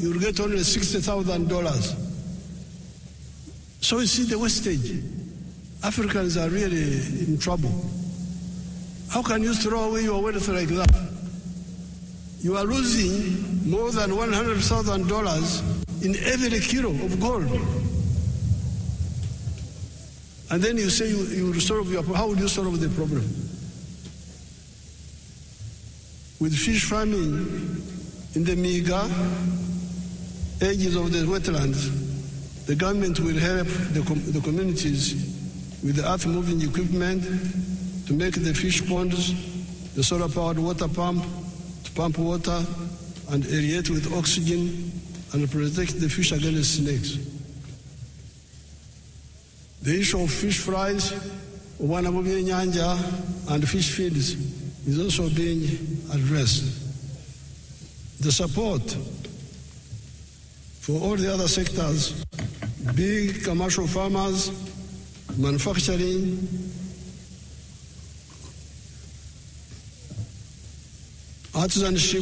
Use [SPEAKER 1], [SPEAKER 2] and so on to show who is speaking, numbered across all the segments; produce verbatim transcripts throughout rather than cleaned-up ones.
[SPEAKER 1] you will get only sixty thousand dollars. So you see the wastage. Africans are really in trouble. How can you throw away your wealth like that? You are losing more than one hundred thousand dollars in every kilo of gold. And then you say you, you will solve your problem. How will you solve the problem? With fish farming in the meager edges of the wetlands, the government will help the, com- the communities with the earth-moving equipment to make the fish ponds, the solar-powered water pump, to pump water and aerate with oxygen and protect the fish against snakes. The issue of fish fries, nyanja, and fish feeds is also being addressed. The support for all the other sectors, big commercial farmers, manufacturing, artisanship,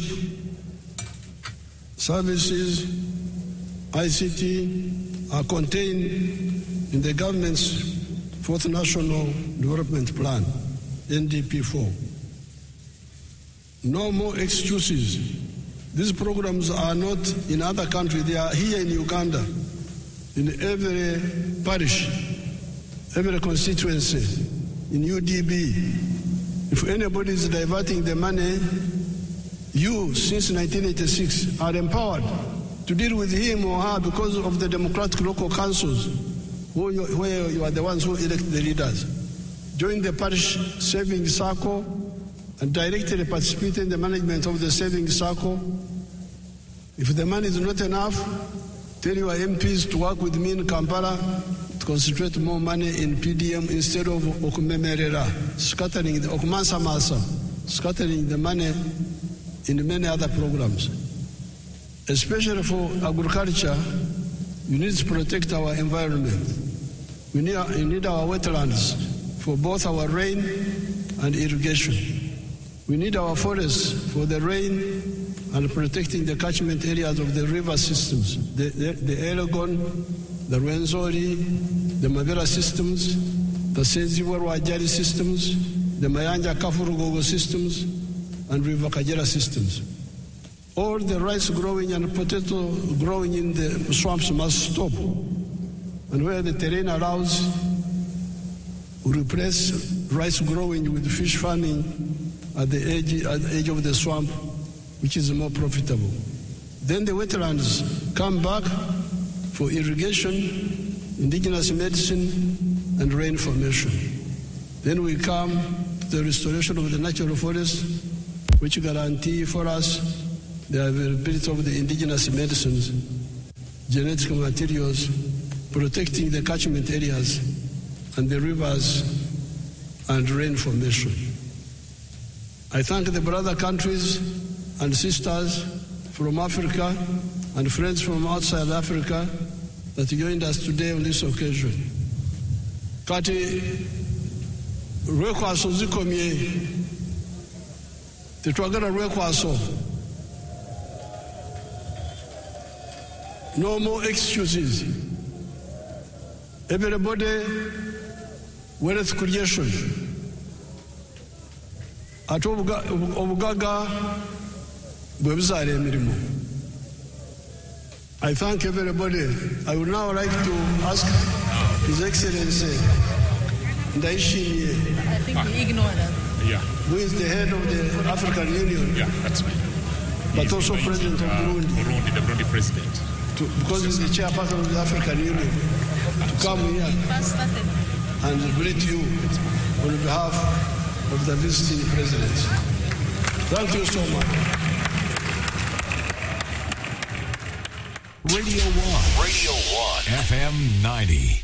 [SPEAKER 1] services, I C T are contained in the government's Fourth National Development Plan, N D P four. No more excuses. These programs are not in other countries. They are here in Uganda, in every parish, every constituency, in U D B. If anybody is diverting the money, you, since nineteen eighty-six, are empowered to deal with him or her because of the democratic local councils, where you, where you are the ones who elect the leaders. Join the parish saving circle and directly participate in the management of the saving circle. If the money is not enough, tell your M Ps to work with me in Kampala to concentrate more money in P D M instead of okumemerera, scattering the okumansa masa, scattering the money in many other programs. Especially for agriculture, you need to protect our environment. We need, we need our wetlands for both our rain and irrigation. We need our forests for the rain and protecting the catchment areas of the river systems, the, the, the Elgon, the Rwenzori, the Mabera systems, the Senziwa-Rwajari systems, the Mayanja Kafurugogo systems, and River Kajera systems. All the rice growing and potato growing in the swamps must stop. And where the terrain allows, we replace rice growing with fish farming at the edge, at the edge of the swamp, which is more profitable. Then the wetlands come back for irrigation, indigenous medicine, and rain formation. Then we come to the restoration of the natural forest, which guarantee for us the availability of the indigenous medicines, genetic materials, protecting the catchment areas and the rivers and rain formation. I thank the brother countries and sisters from Africa and friends from outside Africa that joined us today on this occasion. Kati rwekwaso zikomye tetwagala rwekwaso. No more excuses. Everybody wealth creation. Ate obugaga bwebuzaala emirimu. I thank everybody. I would now like to ask His Excellency Ndayishimiye.
[SPEAKER 2] I think we ignore that.
[SPEAKER 3] Yeah.
[SPEAKER 1] Who is the head of the African Union.
[SPEAKER 3] Yeah, that's right.
[SPEAKER 1] But also President of Burundi.
[SPEAKER 3] Uh, Burundi, the Burundi president.
[SPEAKER 1] To, because he's the chairperson of the African Union, to come here and greet you on behalf of the visiting presidents. Thank you so much.
[SPEAKER 4] Radio One. Radio One. F M ninety.